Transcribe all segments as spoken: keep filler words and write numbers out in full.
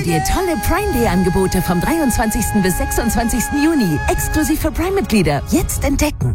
hol dir tolle Prime Day Angebote vom dreiundzwanzigsten bis sechsundzwanzigsten Juni. Exklusiv für Prime-Mitglieder. Jetzt entdecken.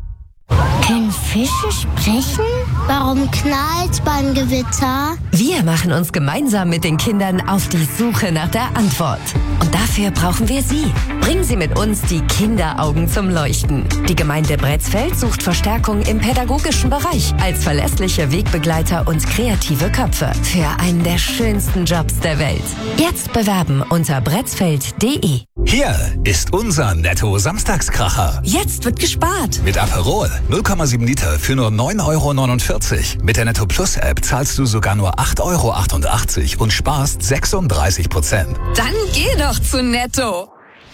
Können Fische sprechen? Warum knallt's beim Gewitter? Wir machen uns gemeinsam mit den Kindern auf die Suche nach der Antwort. Und dafür brauchen wir Sie. Bringen Sie mit uns die Kinderaugen zum Leuchten. Die Gemeinde Bretzfeld sucht Verstärkung im pädagogischen Bereich als verlässliche Wegbegleiter und kreative Köpfe für einen der schönsten Jobs der Welt. Jetzt bewerben unter bretzfeld punkt de. Hier ist unser Netto-Samstagskracher. Jetzt wird gespart. Mit Aperol null Komma sieben Liter für nur neun Euro neunundvierzig. Mit der Netto Plus App zahlst du sogar nur acht Euro achtundachtzig und sparst sechsunddreißig Prozent. Dann geh doch zu Netto.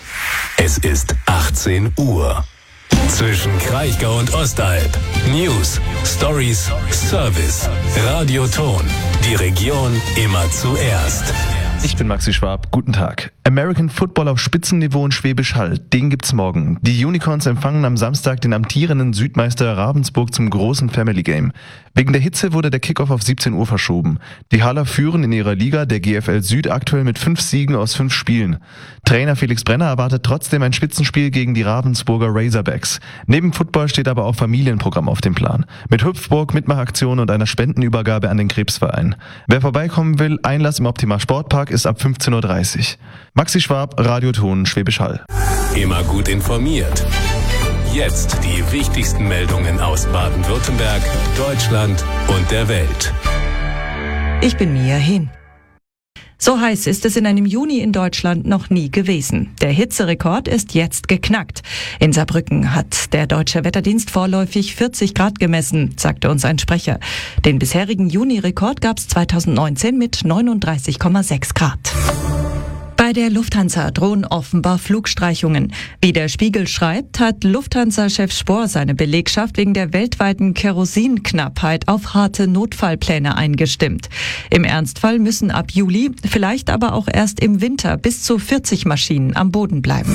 Es ist achtzehn Uhr. Zwischen Kraichgau und Ostalb. News, Stories, Service. Radio Ton. Die Region immer zuerst. Ich bin Maxi Schwab, guten Tag. American Football auf Spitzenniveau in Schwäbisch Hall, den gibt's morgen. Die Unicorns empfangen am Samstag den amtierenden Südmeister Ravensburg zum großen Family Game. Wegen der Hitze wurde der Kickoff auf siebzehn Uhr verschoben. Die Haller führen in ihrer Liga, der G F L Süd, aktuell mit fünf Siegen aus fünf Spielen. Trainer Felix Brenner erwartet trotzdem ein Spitzenspiel gegen die Ravensburger Razorbacks. Neben Football steht aber auch Familienprogramm auf dem Plan. Mit Hüpfburg, Mitmachaktion und einer Spendenübergabe an den Krebsverein. Wer vorbeikommen will, Einlass im Optima Sportpark ist ab fünfzehn Uhr dreißig. Maxi Schwab, Radioton, Schwäbisch Hall. Immer gut informiert. Jetzt die wichtigsten Meldungen aus Baden-Württemberg, Deutschland und der Welt. Ich bin Mia Hin. So heiß ist es in einem Juni in Deutschland noch nie gewesen. Der Hitzerekord ist jetzt geknackt. In Saarbrücken hat der Deutsche Wetterdienst vorläufig vierzig Grad gemessen, sagte uns ein Sprecher. Den bisherigen Juni-Rekord gab es zweitausendneunzehn mit neununddreißig Komma sechs Grad. Bei der Lufthansa drohen offenbar Flugstreichungen. Wie der Spiegel schreibt, hat Lufthansa-Chef Spohr seine Belegschaft wegen der weltweiten Kerosinknappheit auf harte Notfallpläne eingestimmt. Im Ernstfall müssen ab Juli, vielleicht aber auch erst im Winter, bis zu vierzig Maschinen am Boden bleiben.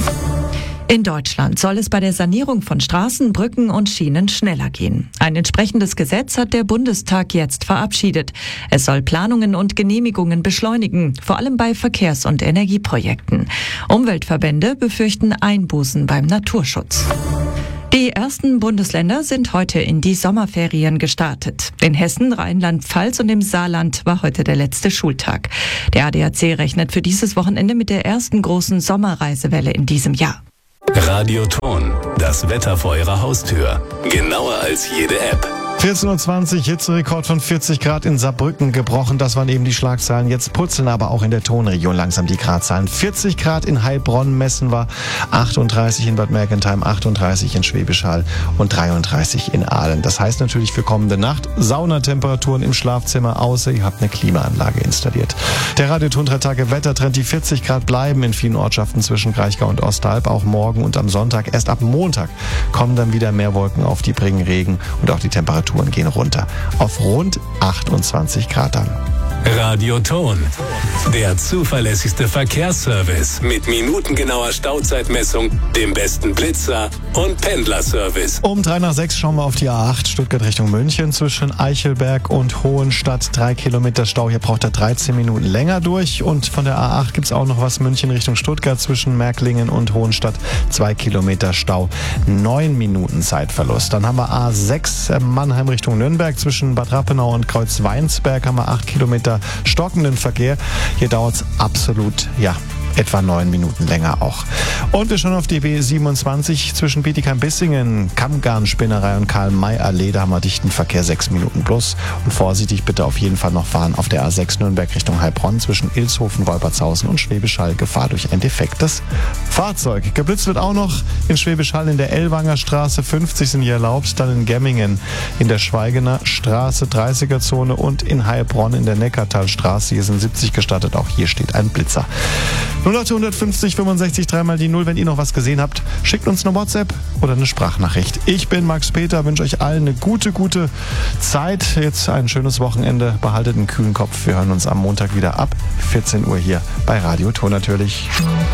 In Deutschland soll es bei der Sanierung von Straßen, Brücken und Schienen schneller gehen. Ein entsprechendes Gesetz hat der Bundestag jetzt verabschiedet. Es soll Planungen und Genehmigungen beschleunigen, vor allem bei Verkehrs- und Energieprojekten. Umweltverbände befürchten Einbußen beim Naturschutz. Die ersten Bundesländer sind heute in die Sommerferien gestartet. In Hessen, Rheinland-Pfalz und im Saarland war heute der letzte Schultag. Der A D A C rechnet für dieses Wochenende mit der ersten großen Sommerreisewelle in diesem Jahr. Radio Ton, das Wetter vor Ihrer Haustür. Genauer als jede App. vierzehn Uhr zwanzig, Hitzerekord von vierzig Grad in Saarbrücken gebrochen. Das waren eben die Schlagzeilen. Jetzt purzeln aber auch in der Tonregion langsam die Gradzahlen. vierzig Grad in Heilbronn messen wir, achtunddreißig in Bad Mergentheim, achtunddreißig in Schwäbisch Hall und dreiunddreißig in Aalen. Das heißt natürlich für kommende Nacht Saunatemperaturen im Schlafzimmer, außer ihr habt eine Klimaanlage installiert. Der Radioton drei Tage Wettertrend, die vierzig Grad bleiben in vielen Ortschaften zwischen Kraichgau und Ostalb, auch morgen und am Sonntag. Erst ab Montag kommen dann wieder mehr Wolken auf, die bringen Regen und auch die Temperaturen gehen runter auf rund achtundzwanzig Grad dann. Radio Ton, der zuverlässigste Verkehrsservice mit minutengenauer Stauzeitmessung, dem besten Blitzer und Pendlerservice. Um drei nach sechs schauen wir auf die A acht Stuttgart Richtung München zwischen Eichelberg und Hohenstadt. Drei Kilometer Stau, hier braucht er dreizehn Minuten länger durch. Und von der A acht gibt's auch noch was München Richtung Stuttgart zwischen Märklingen und Hohenstadt. Zwei Kilometer Stau, neun Minuten Zeitverlust. Dann haben wir A sechs Mannheim Richtung Nürnberg zwischen Bad Rappenau und Kreuzweinsberg haben wir acht Kilometer stockenden Verkehr. Hier dauert es absolut, ja, etwa neun Minuten länger auch. Und wir schauen auf die B siebenundzwanzig zwischen Bietigheim-Bissingen, Kammgarnspinnerei und Karl-May-Allee. Da haben wir dichten Verkehr, sechs Minuten plus. Und vorsichtig bitte auf jeden Fall noch fahren auf der A sechs Nürnberg Richtung Heilbronn zwischen Ilshofen, Wolpertshausen und Schwäbisch Hall. Gefahr durch ein defektes Fahrzeug. Geblitzt wird auch noch in Schwäbisch Hall in der Ellwanger Straße. fünfzig sind hier erlaubt. Dann in Gemmingen in der Schweigener Straße, dreißiger Zone und in Heilbronn in der Neckartalstraße. Hier sind siebzig gestattet. Auch hier steht ein Blitzer. null acht fünfzig fünfundsechzig dreimal die null. Wenn ihr noch was gesehen habt, schickt uns eine WhatsApp oder eine Sprachnachricht. Ich bin Max Peter, wünsche euch allen eine gute, gute Zeit. Jetzt ein schönes Wochenende. Behaltet einen kühlen Kopf. Wir hören uns am Montag wieder ab vierzehn Uhr hier bei Radio Ton natürlich.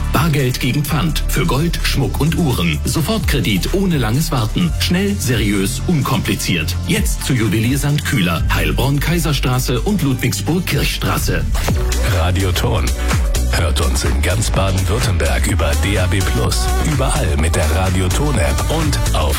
Bargeld gegen Pfand. Für Gold, Schmuck und Uhren. Sofortkredit ohne langes Warten. Schnell, seriös, unkompliziert. Jetzt zu Juwelier Sankt Kühler, Heilbronn, Kaiserstraße und Ludwigsburg-Kirchstraße. Radioton. Hört uns in ganz Baden-Württemberg über D A B plus, überall mit der Radioton-App und auf